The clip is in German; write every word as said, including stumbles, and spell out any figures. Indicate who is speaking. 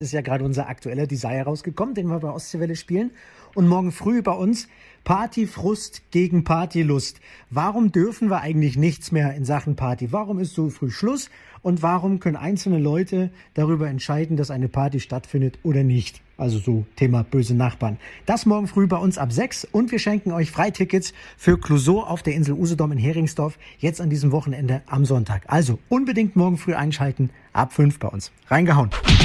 Speaker 1: Ist ja gerade unser aktueller Desire rausgekommen, den wir bei Ostseewelle spielen. Und morgen früh bei uns Partyfrust gegen Partylust. Warum dürfen wir eigentlich nichts mehr in Sachen Party? Warum ist so früh Schluss? Und warum können einzelne Leute darüber entscheiden, dass eine Party stattfindet oder nicht? Also so Thema böse Nachbarn. Das morgen früh bei uns ab sechs. Und wir schenken euch Freitickets für Clouseau auf der Insel Usedom in Heringsdorf. Jetzt an diesem Wochenende am Sonntag. Also unbedingt morgen früh einschalten. Ab fünf bei uns. Reingehauen.